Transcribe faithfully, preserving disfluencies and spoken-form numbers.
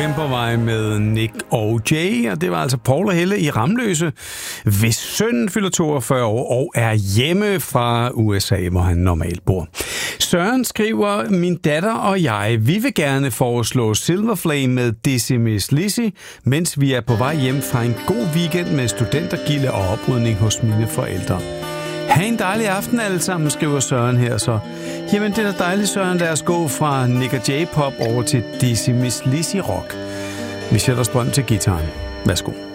hjem på vej med Nick og Jay, og det var altså Paul og Helle i Ramløse, hvis sønnen fylder toogfyrre år og er hjemme fra U S A, hvor han normalt bor. Søren skriver, min datter og jeg, vi vil gerne foreslå Silver Flame med Dizzy Miss Lizzy, mens vi er på vej hjem fra en god weekend med studentergilde og oprydning hos mine forældre. Ha' en dejlig aften alle sammen, skriver Søren her så. Jamen det er da dejligt, Søren. Lad os gå fra Nick og Jay pop over til Dizzy Miss Lizzy rock. Vi sætter strøm til gitaren. Værsgo.